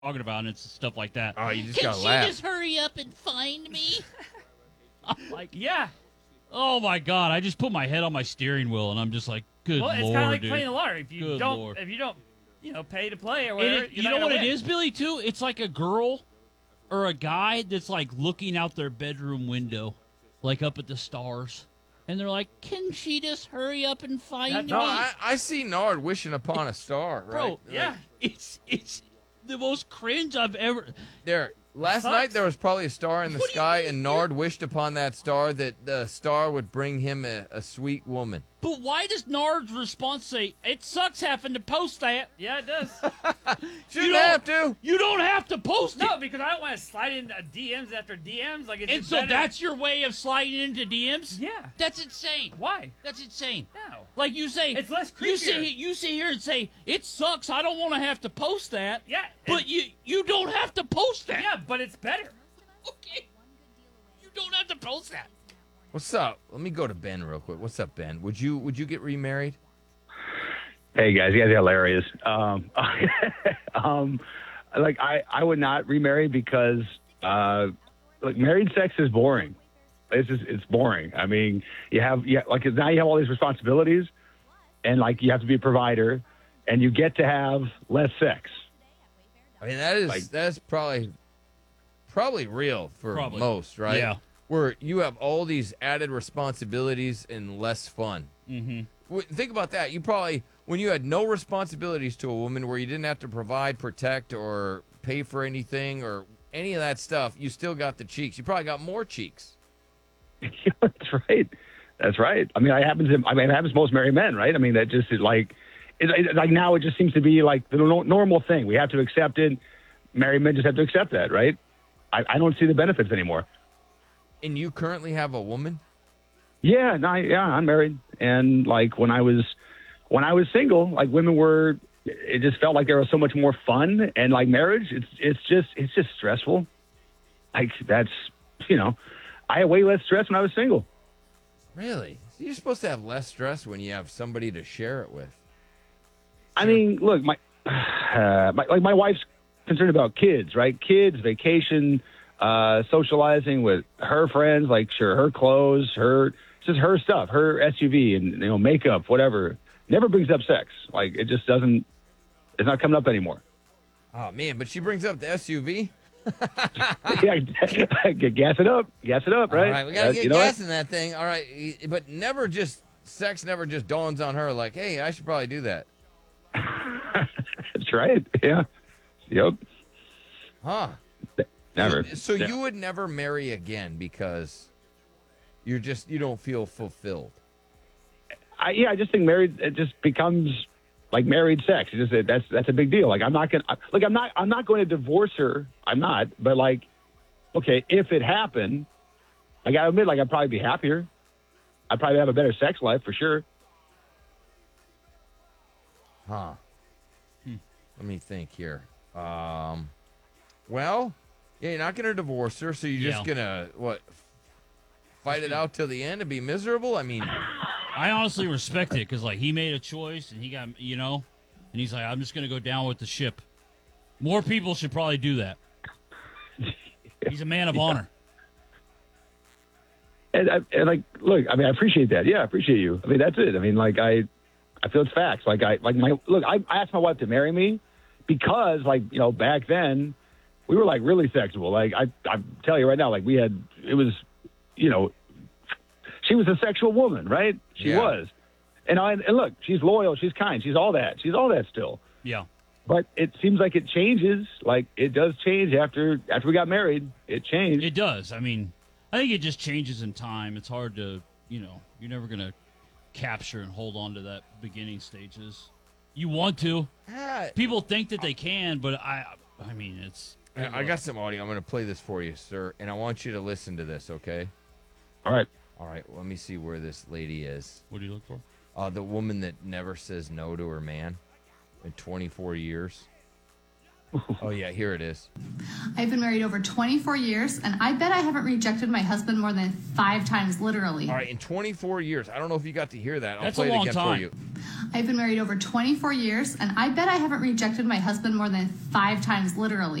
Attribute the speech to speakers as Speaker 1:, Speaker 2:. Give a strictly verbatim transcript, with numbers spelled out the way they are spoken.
Speaker 1: talking about, and it's stuff like that.
Speaker 2: Oh, you just
Speaker 3: Can
Speaker 2: gotta
Speaker 3: she
Speaker 2: laugh.
Speaker 3: just hurry up and find me?
Speaker 1: I'm like,
Speaker 4: Yeah.
Speaker 1: oh my god! I just put my head on my steering wheel, and I'm just like, good
Speaker 4: Well, it's
Speaker 1: lord,
Speaker 4: kind of like
Speaker 1: dude.
Speaker 4: playing the lottery. If you
Speaker 1: Good
Speaker 4: don't,
Speaker 1: Lord.
Speaker 4: if you don't, you know, pay to play or
Speaker 1: And
Speaker 4: whatever,
Speaker 1: it-
Speaker 4: you're
Speaker 1: you
Speaker 4: not
Speaker 1: know
Speaker 4: gonna
Speaker 1: what it
Speaker 4: win.
Speaker 1: is, Billy? Too. It's like a girl or a guy that's like looking out their bedroom window, like up at the stars, and they're like, "Can she just hurry up and find
Speaker 4: That's
Speaker 1: me?"
Speaker 2: No, I, I see Nard wishing upon a star,
Speaker 1: Bro,
Speaker 2: right?
Speaker 4: yeah.
Speaker 2: Like,
Speaker 1: It's it's the most cringe I've ever.
Speaker 2: there. Last
Speaker 4: Sucks.
Speaker 2: night there was probably a star in the
Speaker 1: What do you
Speaker 2: sky,
Speaker 1: mean?
Speaker 2: and Nard wished upon that star that the star would bring him a, a sweet woman.
Speaker 1: But why does Nard's response say, "It sucks having to post that"?
Speaker 4: Yeah, it does.
Speaker 2: Shouldn't
Speaker 1: don't-
Speaker 2: have to.
Speaker 1: You don't have to post
Speaker 4: No,
Speaker 1: it.
Speaker 4: because I don't want to slide into D Ms after D Ms. Like it's
Speaker 1: And
Speaker 4: just
Speaker 1: so
Speaker 4: better-
Speaker 1: that's your way of sliding into D Ms?
Speaker 4: yeah.
Speaker 1: That's insane.
Speaker 4: Why?
Speaker 1: That's insane.
Speaker 4: No.
Speaker 1: Like you say,
Speaker 4: It's less
Speaker 1: you
Speaker 4: creepier.
Speaker 1: sit you sit here and say it sucks. I don't want to have to post that.
Speaker 4: Yeah.
Speaker 1: But
Speaker 4: it-
Speaker 1: you you don't have to post that.
Speaker 4: yeah, but it's better.
Speaker 1: Okay. You don't have to post that.
Speaker 2: What's up? Let me go to Ben real quick. What's up, Ben? Would you would you get remarried?
Speaker 5: Hey guys, you guys are hilarious. Um, um, like I, I would not remarry because uh, like married sex is boring. It's just it's boring. I mean, you have yeah, like now you have all these responsibilities, and like you have to be a provider, and you get to have less sex.
Speaker 2: I mean, that is
Speaker 5: Like-
Speaker 2: that's probably probably real for
Speaker 1: Probably.
Speaker 2: most, right?
Speaker 1: Yeah.
Speaker 2: Where you have all these added responsibilities and less fun.
Speaker 1: Mm-hmm.
Speaker 2: Think about that. You probably, when you had no responsibilities to a woman, where you didn't have to provide, protect, or pay for anything or any of that stuff, you still got the cheeks. You probably got more cheeks.
Speaker 5: That's right. That's right. I mean, it happens. I mean, it happens to most married men, right? I mean, that just is like, it, it, like now it just seems to be like the no- normal thing. We have to accept it. Married men just have to accept that, right? I, I don't see the benefits anymore.
Speaker 2: And you currently have a woman?
Speaker 5: Yeah, no, I- yeah, I'm married, and like when I was, when I was single, like women were, it just felt like there was so much more fun, and like marriage, it's it's just it's just stressful. Like that's, you know, I had way less stress when I was single.
Speaker 2: Really? You're supposed to have less stress when you have somebody to share it with.
Speaker 5: I mean, look, my, uh, my like my wife's concerned about kids, right? Kids, vacation, uh, socializing with her friends, like sure, her clothes, her it's just her stuff, her S U V and you know makeup, whatever. Never brings up sex. Like it just doesn't. It's not coming up anymore.
Speaker 2: Oh, man, but she brings up the S U V?
Speaker 5: Yeah, gas it up, gas it up, right?
Speaker 2: All right, we got to
Speaker 5: Uh,
Speaker 2: get
Speaker 5: you know
Speaker 2: gas
Speaker 5: what?
Speaker 2: in that thing. All right, but never just, sex never just dawns on her like, hey, I should probably do that.
Speaker 5: That's right. Yeah. Yep.
Speaker 2: Huh.
Speaker 5: Never.
Speaker 2: So, so
Speaker 5: Yeah.
Speaker 2: you would never marry again because you're just, you don't feel fulfilled.
Speaker 5: I, yeah, I just think married it just becomes like married sex. It's just that's that's a big deal. Like I'm not gonna like I'm not I'm not going to divorce her. I'm not. But like, okay, if it happened, I gotta admit, like I'd probably be happier. I'd probably have a better sex life for sure.
Speaker 2: Huh. Let me think here. Um, well, yeah, you're not going to divorce her, so you're just
Speaker 1: Yeah.
Speaker 2: going to, what, fight it out till the end and be miserable? I mean,
Speaker 1: I honestly respect it because like he made a choice and he got you know, and he's like, I'm just gonna go down with the ship. More people should probably do that. He's a man of honor.
Speaker 5: And, I, and like, look, I mean, I appreciate that. Yeah, I appreciate you. I mean, that's it. I mean, like I, I feel it's facts. Like I, like my look, I, I asked my wife to marry me because, like, you know, back then we were like really sexual. Like I, I tell you right now, like we had, it was, you know, she was a sexual woman, right? She
Speaker 2: Yeah.
Speaker 5: was. And I, and look, she's loyal, she's kind, she's all that, she's all that still.
Speaker 1: Yeah.
Speaker 5: But it seems like it changes. Like it does change after after we got married. It changed.
Speaker 1: It does. I mean, I think it just changes in time. It's hard to, you know, you're never gonna capture and hold on to that beginning stages. You want to.
Speaker 2: ah,
Speaker 1: People think that they can, but I, I mean, it's.
Speaker 2: I I got some audio. I'm going to play this for you, sir, and I want you to listen to this, okay?
Speaker 5: all right.
Speaker 2: All right, let me see where this lady is.
Speaker 1: What do you look for?
Speaker 2: Uh, the woman that never says no to her man in twenty-four years. Oh, yeah, here it is.
Speaker 6: I've been married over twenty-four years, and I bet I haven't rejected my husband more than five times, literally.
Speaker 2: All right, in twenty-four years. I don't know if you got to hear that. I'll
Speaker 1: That's
Speaker 2: play
Speaker 1: a
Speaker 2: it
Speaker 1: long
Speaker 2: again
Speaker 1: time.
Speaker 2: for you.
Speaker 6: I've been married over twenty-four years, and I bet I haven't rejected my husband more than five times, literally.